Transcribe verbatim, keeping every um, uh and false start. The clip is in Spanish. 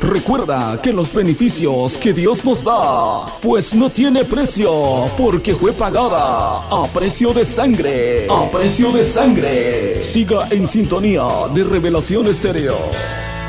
Recuerda que los beneficios que Dios nos da, pues no tiene precio, porque fue pagada a precio de sangre, a precio de sangre. Siga en sintonía de Revelación Estéreo.